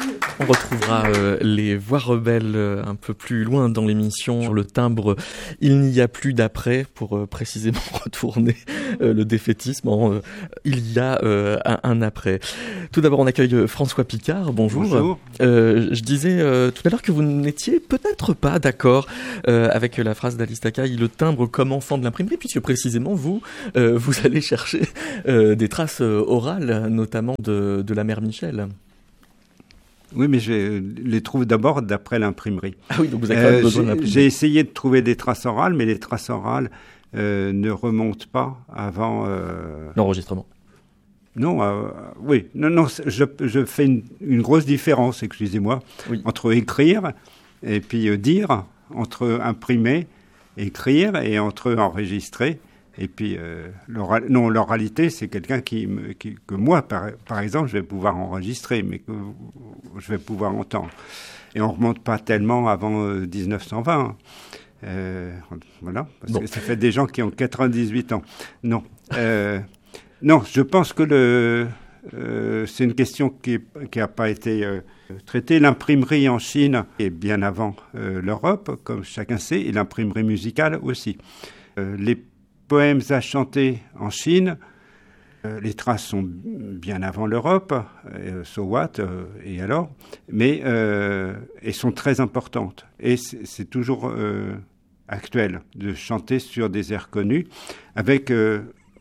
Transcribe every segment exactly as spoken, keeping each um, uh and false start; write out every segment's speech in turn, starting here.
On retrouvera euh, les voix rebelles euh, un peu plus loin dans l'émission sur le timbre « Il n'y a plus d'après » pour euh, précisément retourner euh, le défaitisme en euh, « Il y a euh, un, un après ». Tout d'abord, on accueille François Picard. Bonjour. Bonjour. Euh, je disais euh, tout à l'heure que vous n'étiez peut-être pas d'accord euh, avec la phrase d'Alice Takai, le timbre comme enfant de l'imprimerie, puisque précisément vous, euh, vous allez chercher euh, des traces euh, orales, notamment de, de la mère Michel. Oui, mais je les trouve d'abord d'après l'imprimerie. Ah oui, donc vous avez quand même euh, besoin j'ai, de l'imprimerie. J'ai essayé de trouver des traces orales, mais les traces orales euh, ne remontent pas avant... Euh... L'enregistrement. Non, euh, oui, non, non, je, je fais une, une grosse différence, excusez-moi, oui. entre écrire et puis euh, dire, entre imprimer, écrire et entre enregistrer. Et puis, euh, l'oral, non, l'oralité, c'est quelqu'un qui, me, qui que moi, par, par exemple, je vais pouvoir enregistrer, mais que je vais pouvoir entendre. Et on ne remonte pas tellement avant euh, dix-neuf cent vingt. Euh, voilà, parce bon. que ça fait des gens qui ont quatre-vingt-dix-huit ans. Non. Euh, Non, je pense que le, euh, c'est une question qui n'a pas été euh, traitée. L'imprimerie en Chine est bien avant euh, l'Europe, comme chacun sait, et l'imprimerie musicale aussi. Euh, les poèmes à chanter en Chine, euh, les traces sont bien avant l'Europe, euh, so what, euh, et alors, mais euh, elles sont très importantes. Et c'est, c'est toujours euh, actuel de chanter sur des airs connus, avec... Euh,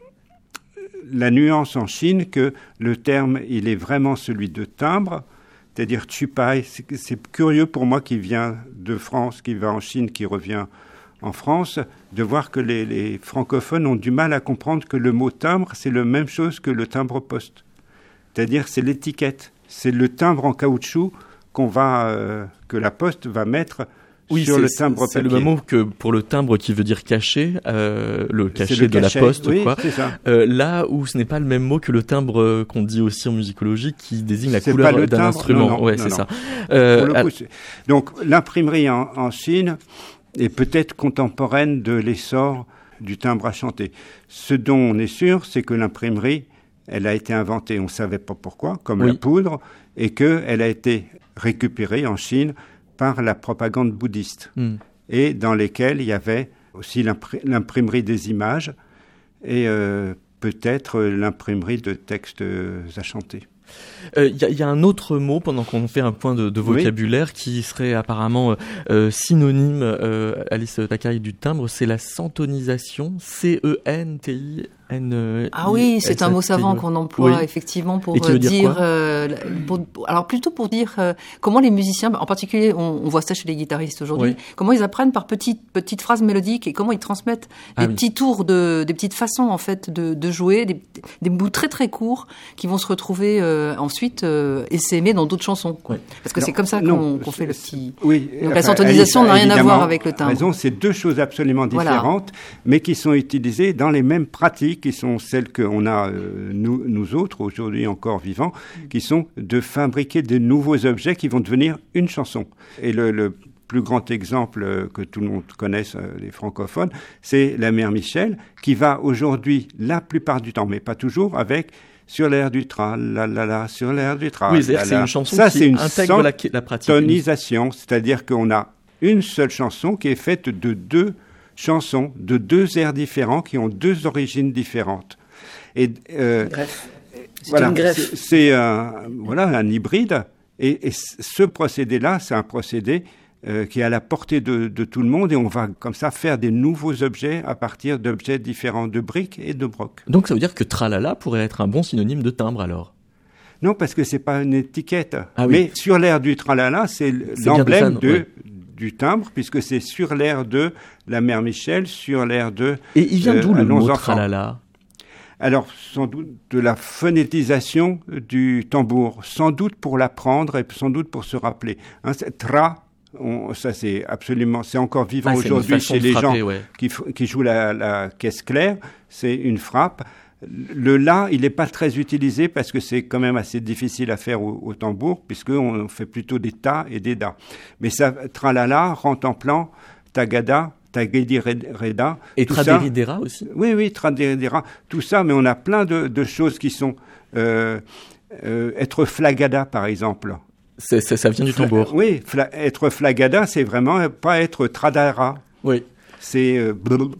la nuance en Chine que le terme, il est vraiment celui de timbre, c'est-à-dire chupai. C'est, c'est curieux pour moi qui vient de France, qui va en Chine, qui revient en France, de voir que les, les francophones ont du mal à comprendre que le mot timbre, c'est la même chose que le timbre-poste. C'est-à-dire c'est l'étiquette, c'est le timbre en caoutchouc qu'on va, euh, que la poste va mettre oui, sur c'est, le timbre c'est papier. C'est le même mot que pour le timbre qui veut dire caché, euh, le cachet le de cachet, la poste, oui, quoi. C'est ça. Euh, là où ce n'est pas le même mot que le timbre qu'on dit aussi en musicologie, qui désigne la c'est couleur pas le d'un timbre, instrument. Non, non, ouais, non, c'est non. ça. Euh, pour le coup, c'est... Donc l'imprimerie en, en Chine est peut-être contemporaine de l'essor du timbre à chanter. Ce dont on est sûr, c'est que l'imprimerie, elle a été inventée, on ne savait pas pourquoi, comme oui. la poudre, et qu'elle a été récupérée en Chine par la propagande bouddhiste. Mm. Et dans lesquels il y avait aussi l'impr- l'imprimerie des images et euh, peut-être l'imprimerie de textes à chanter. Il euh, y, y a un autre mot, pendant qu'on fait un point de, de vocabulaire, oui. qui serait apparemment euh, synonyme, euh, Alice Takai, du timbre, c'est la centonisation, C E N T I N E. Ah oui, c'est un mot savant qu'on emploie oui. effectivement pour euh, dire, dire euh, pour, alors plutôt pour dire euh, comment les musiciens, en particulier on, on voit ça chez les guitaristes aujourd'hui, oui. comment ils apprennent par petites petites phrases mélodiques et comment ils transmettent ah des oui. petits tours de des petites façons en fait de, de jouer, des, des bouts très très courts qui vont se retrouver euh, ensuite euh, essaimés dans d'autres chansons. Quoi. Oui. Parce que non, c'est comme ça non, qu'on, qu'on fait le petit. Oui. Donc enfin, la centonisation n'a rien à voir avec le timbre. Raison, c'est deux choses absolument différentes, voilà. mais qui sont utilisées dans les mêmes pratiques. Qui sont celles qu'on a, euh, nous, nous autres, aujourd'hui encore vivants, qui sont de fabriquer de nouveaux objets qui vont devenir une chanson. Et le, le plus grand exemple que tout le monde connaisse, euh, les francophones, c'est la mère Michel, qui va aujourd'hui, la plupart du temps, mais pas toujours, avec sur l'air du tra, la la la, sur l'air du tra. Oui, c'est-à-dire c'est une chanson Ça, qui c'est une intègre la, la pratique. Tonisation, c'est-à-dire qu'on a une seule chanson qui est faite de deux chansons de deux airs différents qui ont deux origines différentes. Et euh, c'est voilà, une greffe. C'est, c'est un, voilà, un hybride. Et, et ce procédé-là, c'est un procédé euh, qui est à la portée de, de tout le monde. Et on va comme ça faire des nouveaux objets à partir d'objets différents, de briques et de brocs. Donc ça veut dire que tralala pourrait être un bon synonyme de timbre alors? Non, parce que c'est pas une étiquette. Ah oui. Mais sur l'air du tralala, c'est, c'est l'emblème de... Ouais. du timbre, puisque c'est sur l'air de la mère Michel, sur l'air de... Et il vient d'où euh, le mot enfants. tralala? Alors, sans doute de la phonétisation du tambour, sans doute pour l'apprendre et sans doute pour se rappeler. Hein, c'est tra, on, ça c'est absolument... C'est encore vivant ah, aujourd'hui chez les frapper, gens ouais. qui, qui jouent la, la caisse claire, c'est une frappe. Le la, il n'est pas très utilisé parce que c'est quand même assez difficile à faire au, au tambour, puisqu'on fait plutôt des ta et des da. Mais ça, tralala, rentre en plan, tagada, tagedireda. Et traderidera aussi. Oui, oui, traderidera. Tout ça, mais on a plein de, de choses qui sont... Euh, euh, être flagada, par exemple. c'est, c'est, ça vient du tambour. Fla- oui, fla- être flagada, c'est vraiment pas être tradara. Oui. C'est euh,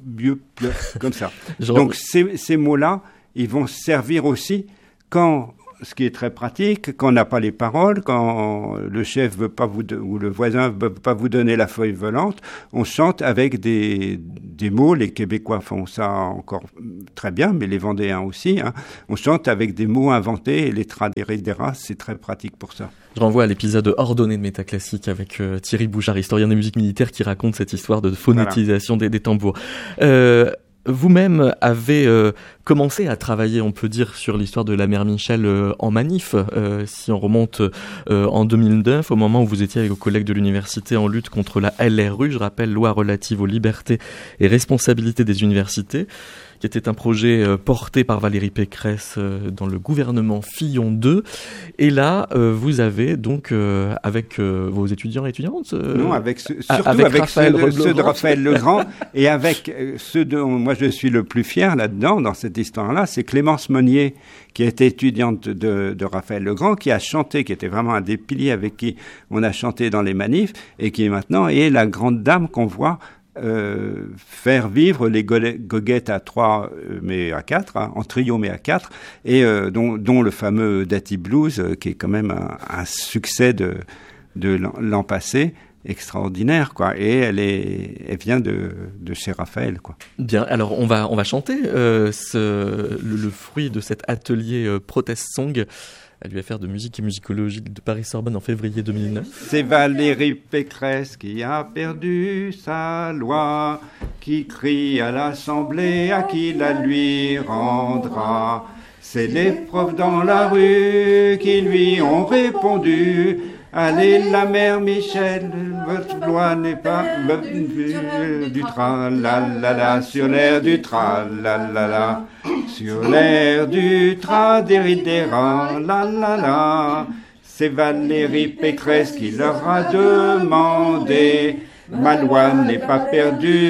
comme ça. Genre... Donc ces, ces mots-là, ils vont servir aussi quand, ce qui est très pratique, quand on n'a pas les paroles, quand le chef veut pas vous de, ou le voisin veut pas vous donner la feuille volante, on chante avec des, des mots. Les Québécois font ça encore très bien, mais les Vendéens aussi. Hein. On chante avec des mots inventés et les tradera, c'est très pratique pour ça. Je renvoie à l'épisode ordonné de Métaclassique avec euh, Thierry Bouchard, historien des musiques militaires, qui raconte cette histoire de phonétisation voilà. des, des tambours. Euh, Vous-même avez euh, commencé à travailler, on peut dire, sur l'histoire de la mère Michel euh, en manif, euh, si on remonte euh, en deux mille neuf, au moment où vous étiez avec vos collègues de l'université en lutte contre la L R U, je rappelle, loi relative aux libertés et responsabilités des universités, qui était un projet euh, porté par Valérie Pécresse euh, dans le gouvernement Fillon deux. Et là, euh, vous avez donc, euh, avec euh, vos étudiants et étudiantes... Euh, non, avec ce, surtout avec, avec ceux, de, ceux de Raphaël Legrand, et avec euh, ceux dont moi je suis le plus fier là-dedans, dans cette histoire-là, c'est Clémence Monnier, qui était étudiante de, de Raphaël Legrand, qui a chanté, qui était vraiment un des piliers avec qui on a chanté dans les manifs, et qui maintenant est la grande dame qu'on voit Euh, faire vivre les goguettes à trois, mais à quatre, hein, en trio mais à quatre, et euh, dont, dont le fameux Dati Blues, euh, qui est quand même un, un succès de, de l'an, l'an passé, extraordinaire, quoi. Et elle est, elle vient de, de chez Raphaël, quoi. Bien, alors on va, on va chanter euh, ce, le, le fruit de cet atelier euh, Protest Song à l'U F R de musique et musicologie de Paris-Sorbonne en février deux mille neuf. C'est Valérie Pécresse qui a perdu sa loi, qui crie à l'Assemblée à qui la lui rendra. C'est les profs dans la rue qui lui ont répondu. Allez, la mère Michel, votre loi n'est pas du tra-la-la-la, sur l'air du tra-la-la-la, sur l'air du tra-déridéra, la-la-la. C'est Valérie Pécresse qui leur a demandé, ma loi n'est pas perdue.